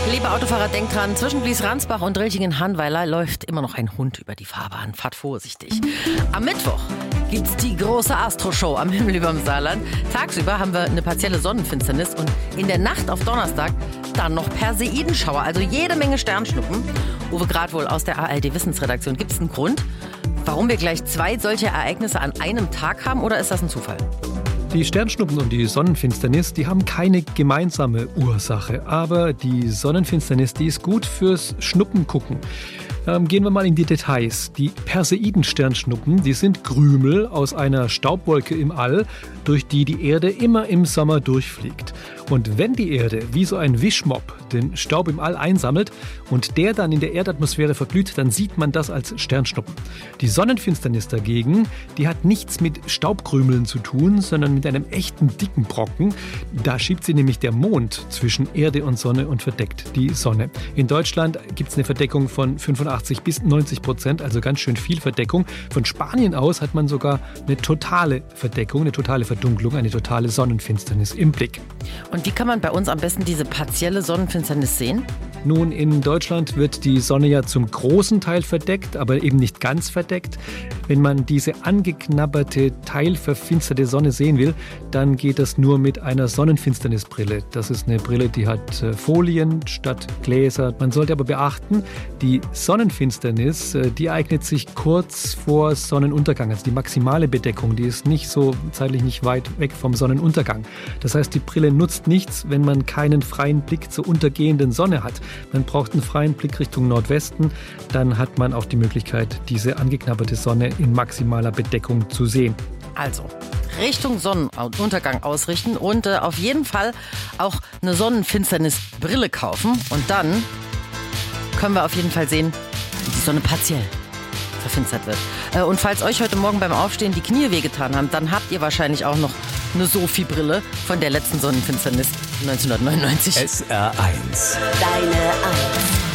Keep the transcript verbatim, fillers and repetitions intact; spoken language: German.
Liebe Autofahrer, denkt dran, zwischen Blies-Ransbach und Rilchingen-Hanweiler läuft immer noch ein Hund über die Fahrbahn. Fahrt vorsichtig. Am Mittwoch gibt's die große Astro-Show am Himmel überm Saarland. Tagsüber haben wir eine partielle Sonnenfinsternis und in der Nacht auf Donnerstag dann noch Perseidenschauer, also jede Menge Sternschnuppen. Uwe Gradwohl aus der A R D-Wissensredaktion. Gibt's einen Grund, warum wir gleich zwei solche Ereignisse an einem Tag haben, oder ist das ein Zufall? Die Sternschnuppen und die Sonnenfinsternis, die haben keine gemeinsame Ursache. Aber die Sonnenfinsternis, die ist gut fürs Schnuppengucken. Ähm, gehen wir mal in die Details. Die Perseiden-Sternschnuppen, die sind Krümel aus einer Staubwolke im All, durch die die Erde immer im Sommer durchfliegt. Und wenn die Erde wie so ein Wischmopp den Staub im All einsammelt und der dann in der Erdatmosphäre verglüht, dann sieht man das als Sternschnuppen. Die Sonnenfinsternis dagegen, die hat nichts mit Staubkrümeln zu tun, sondern mit einem echten dicken Brocken. Da schiebt sie nämlich der Mond zwischen Erde und Sonne und verdeckt die Sonne. In Deutschland gibt es eine Verdeckung von fünfundachtzig bis neunzig Prozent, also ganz schön viel Verdeckung. Von Spanien aus hat man sogar eine totale Verdeckung, eine totale Verdunklung, eine totale Sonnenfinsternis im Blick. Und wie kann man bei uns am besten diese partielle Sonnenfinsternis sehen? Nun, in Deutschland wird die Sonne ja zum großen Teil verdeckt, aber eben nicht ganz verdeckt. Wenn man diese angeknabberte, teilverfinsterte Sonne sehen will, dann geht das nur mit einer Sonnenfinsternisbrille. Das ist eine Brille, die hat Folien statt Gläser. Man sollte aber beachten, die Sonnenfinsternis, die eignet sich kurz vor Sonnenuntergang. Also die maximale Bedeckung, die ist nicht so zeitlich nicht weit weg vom Sonnenuntergang. Das heißt, die Brille nutzt nichts, wenn man keinen freien Blick zur untergehenden Sonne hat. Man braucht einen freien Blick Richtung Nordwesten, dann hat man auch die Möglichkeit, diese angeknabberte Sonne in maximaler Bedeckung zu sehen. Also Richtung Sonnenuntergang ausrichten und äh, auf jeden Fall auch eine Sonnenfinsternisbrille kaufen. Und dann können wir auf jeden Fall sehen, wie die Sonne partiell verfinstert wird. Äh, und falls euch heute Morgen beim Aufstehen die Knie wehgetan haben, dann habt ihr wahrscheinlich auch noch eine Sophie-Brille von der letzten Sonnenfinsternis neunzehnhundertneunundneunzig. S R eins. Deine Eins.